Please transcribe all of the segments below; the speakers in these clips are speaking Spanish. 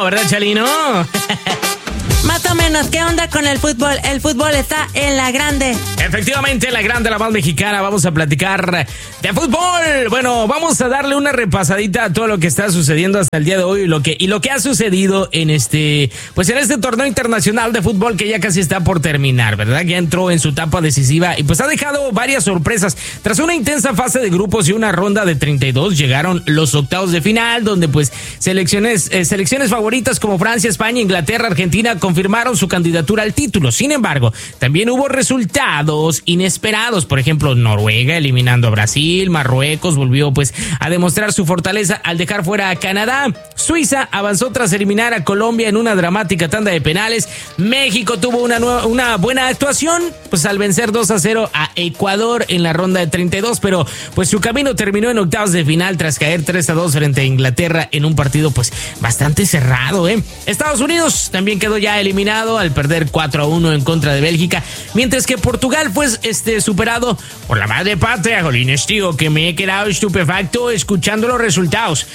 ¿verdad, Chalino? Más o menos, ¿qué onda con el fútbol? El fútbol está en la grande. Efectivamente, la grande, la más mexicana. Vamos a platicar de fútbol. Bueno, vamos a darle una repasadita a todo lo que está sucediendo hasta el día de hoy y lo que ha sucedido en este torneo internacional de fútbol que ya casi está por terminar, ¿verdad? Ya entró en su etapa decisiva y pues ha dejado varias sorpresas. Tras una intensa fase de grupos y una ronda de 32, llegaron los octavos de final, donde pues selecciones favoritas como Francia, España, Inglaterra, Argentina confirmaron su candidatura al título. Sin embargo, también hubo resultados inesperados. Por ejemplo, Noruega eliminando a Brasil, Marruecos volvió pues a demostrar su fortaleza al dejar fuera a Canadá, Suiza avanzó tras eliminar a Colombia en una dramática tanda de penales, México tuvo una buena actuación pues al vencer 2-0 a Ecuador en la ronda de 32, pero pues su camino terminó en octavos de final tras caer 3-2 frente a Inglaterra en un partido pues bastante cerrado. Estados Unidos también quedó ya eliminado al perder 4-1 en contra de Bélgica, mientras que Portugal fue superado por la madre patria. Jolines, tío, que me he quedado estupefacto escuchando los resultados.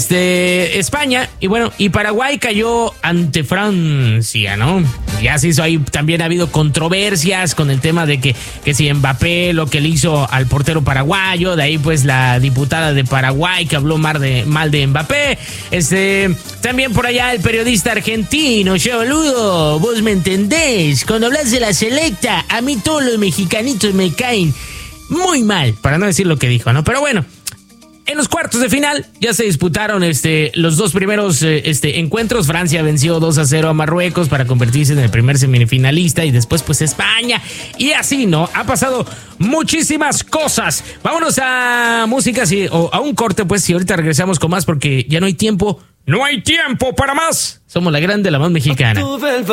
España y Paraguay cayó ante Francia, ¿no? Ya se hizo ahí, también ha habido controversias con el tema de que si Mbappé, lo que le hizo al portero paraguayo, de ahí pues la diputada de Paraguay que habló mal de Mbappé. También por allá el periodista argentino, che boludo, vos me entendés, cuando hablas de la selecta, a mí todos los mexicanitos me caen muy mal, para no decir lo que dijo, ¿no? Pero bueno, en los cuartos de final ya se disputaron los dos primeros encuentros. Francia venció 2-0 a Marruecos para convertirse en el primer semifinalista y después pues España. Y así, ¿no? Ha pasado muchísimas cosas. Vámonos a música, o a un corte, pues, y ahorita regresamos con más porque ya no hay tiempo. ¡No hay tiempo para más! Somos la grande, la más mexicana.